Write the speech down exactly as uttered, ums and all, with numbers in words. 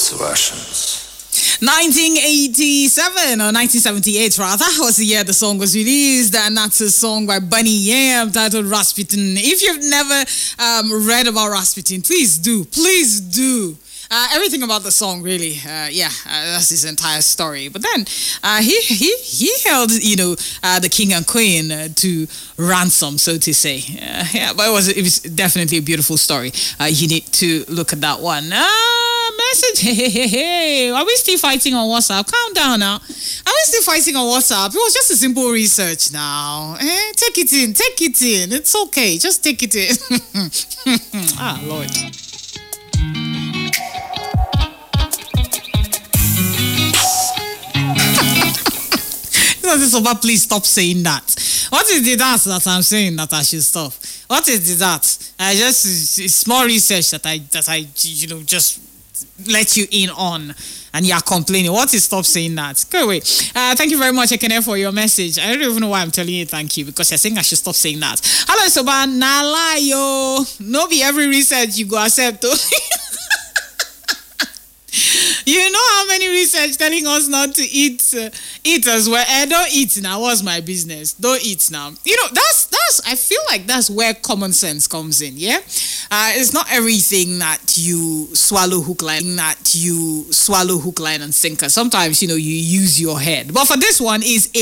Sports versions. nineteen eighty-seven or nineteen seventy-eight rather was the year the song was released, and that's a song by Bunny Yam titled Rasputin. If you've never um, read about Rasputin, please do, please do. Uh, everything about the song, really, uh, yeah, uh, that's his entire story. But then uh, he he he held, you know, uh, the king and queen uh, to ransom, so to say. Uh, yeah, but it was it was definitely a beautiful story. Uh, you need to look at that one. Uh, message, hey, hey, hey, hey, are we still fighting on WhatsApp? Calm down now. Are we still fighting on WhatsApp? It was just a simple research now. Eh? Take it in, take it in. It's okay, just take it in. Ah, Lord. Please stop saying that. What is the that that I'm saying that I should stop? What is the that? I just it's small research that I that I you know just let you in on, and you're complaining. What is stop saying that? Go away. Uh, thank you very much, Ekene, for your message. I don't even know why I'm telling you thank you, because you're saying I should stop saying that. Hello, Soba. Nala yo. No be every research you go accept. You know how many research telling us not to eat uh, eat as well. Eh, don't eat now. What's my business? Don't eat now. You know, that's that's I feel like that's where common sense comes in, yeah? Uh, it's not everything that you swallow hook line that you swallow hook line and sinker. Sometimes, you know, you use your head. But for this one is